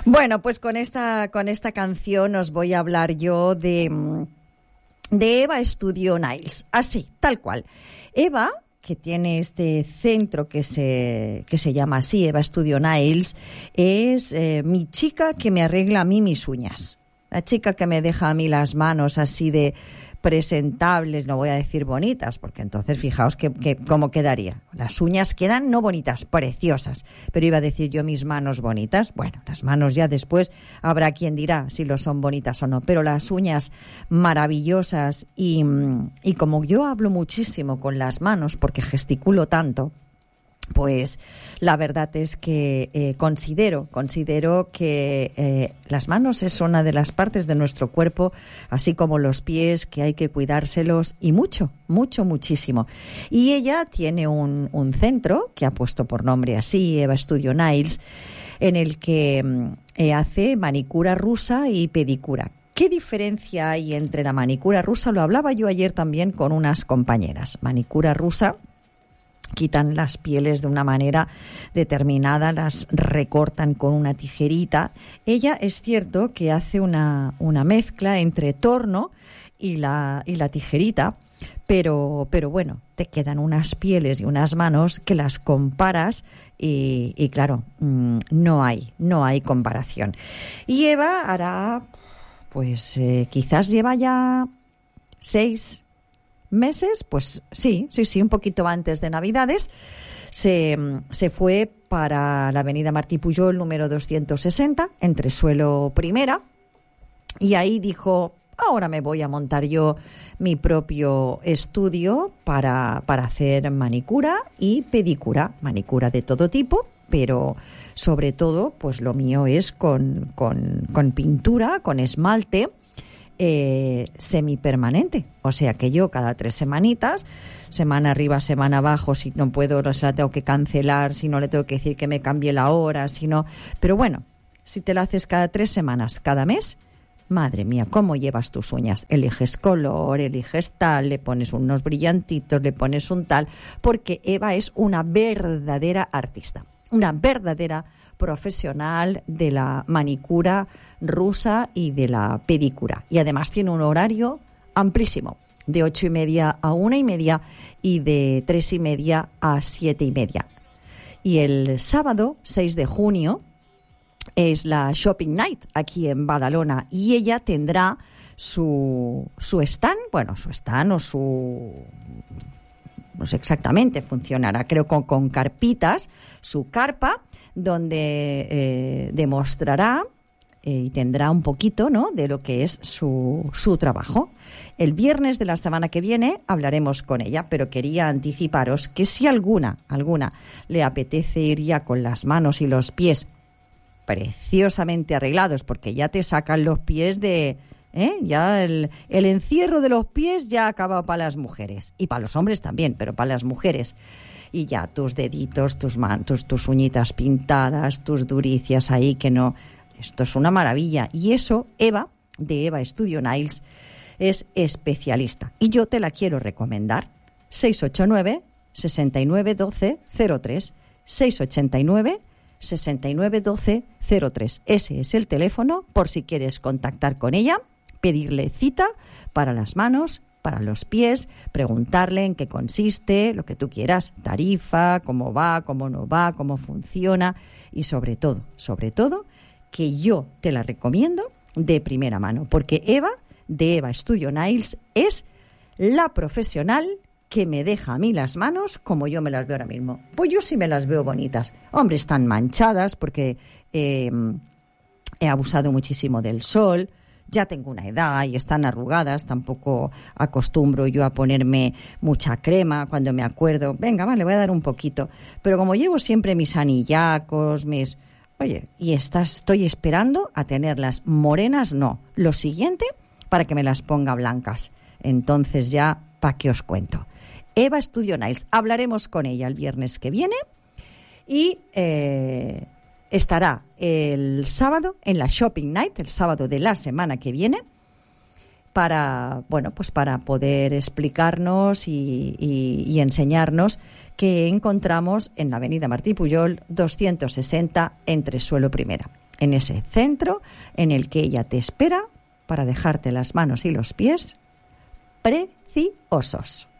Bueno, pues con esta canción os voy a hablar yo de Eva Studio Nails, así, tal cual. Eva, que tiene este centro que se llama así, Eva Studio Nails, es mi chica que me arregla a mí mis uñas. La chica que me deja a mí las manos así de presentables, no voy a decir bonitas, porque entonces fijaos que cómo quedaría. Las uñas quedan no bonitas, preciosas, pero iba a decir yo mis manos bonitas. Bueno, las manos ya después habrá quien dirá si lo son bonitas o no, pero las uñas maravillosas y como yo hablo muchísimo con las manos porque gesticulo tanto, pues la verdad es que considero que las manos es una de las partes de nuestro cuerpo, así como los pies, que hay que cuidárselos y muchísimo. Y ella tiene un centro que ha puesto por nombre así, Eva Studio Nails, en el que hace manicura rusa y pedicura. ¿Qué diferencia hay entre la manicura rusa? Lo hablaba yo ayer también con unas compañeras. Manicura rusa, quitan las pieles de una manera determinada, las recortan con una tijerita. Ella es cierto que hace una mezcla entre torno y la tijerita, pero bueno, te quedan unas pieles y unas manos que las comparas y claro, no hay comparación. Y Eva hará, pues quizás lleva ya 6 meses, pues sí, un poquito antes de Navidades, se fue para la avenida Martí Pujol número 260, Entresuelo Primera, y ahí dijo, ahora me voy a montar yo mi propio estudio para hacer manicura y pedicura, manicura de todo tipo, pero sobre todo, pues lo mío es con pintura, con esmalte, semipermanente, o sea que yo cada 3 semanitas, semana arriba, semana abajo, si no puedo, no se la tengo que cancelar, si no le tengo que decir que me cambie la hora, si no, pero bueno, si te la haces cada 3 semanas, cada mes, madre mía, cómo llevas tus uñas, eliges color, eliges tal, le pones unos brillantitos, le pones un tal, porque Eva es una verdadera artista, una verdadera profesional de la manicura rusa y de la pedicura. Y además tiene un horario amplísimo, de 8:30 a 1:30 y de 3:30 a 7:30. Y el sábado 6 de junio es la Shopping Night aquí en Badalona y ella tendrá su stand, o su... no sé exactamente, funcionará creo con carpitas, su carpa, donde demostrará y tendrá un poquito, ¿no?, de lo que es su trabajo. El viernes de la semana que viene hablaremos con ella, pero quería anticiparos que si alguna le apetece ir ya con las manos y los pies preciosamente arreglados, porque ya te sacan los pies de... ya el encierro de los pies ya acaba para las mujeres y para los hombres también, pero para las mujeres, y ya tus deditos, tus uñitas pintadas, tus duricias ahí, que no, esto es una maravilla. Y eso Eva, de Eva Studio Nails, es especialista y yo te la quiero recomendar. 689 69 12 03 689 69 12 03. Ese es el teléfono por si quieres contactar con ella, pedirle cita para las manos, para los pies, preguntarle en qué consiste, lo que tú quieras, tarifa, cómo va, cómo no va, cómo funciona y sobre todo, que yo te la recomiendo de primera mano, porque Eva, de Eva Studio Nails, es la profesional que me deja a mí las manos como yo me las veo ahora mismo. Pues yo sí me las veo bonitas. Hombre, están manchadas porque he abusado muchísimo del sol, ya tengo una edad y están arrugadas, tampoco acostumbro yo a ponerme mucha crema cuando me acuerdo, venga, vale, voy a dar un poquito, pero como llevo siempre mis anillacos, estoy esperando a tenerlas morenas, no, lo siguiente para que me las ponga blancas, entonces ya, ¿para qué os cuento? Eva Studio Nails, hablaremos con ella el viernes que viene y estará el sábado en la Shopping Night, el sábado de la semana que viene, para poder explicarnos y enseñarnos qué encontramos en la avenida Martí Pujol 260, Entresuelo Primera. en ese centro en el que ella te espera para dejarte las manos y los pies preciosos.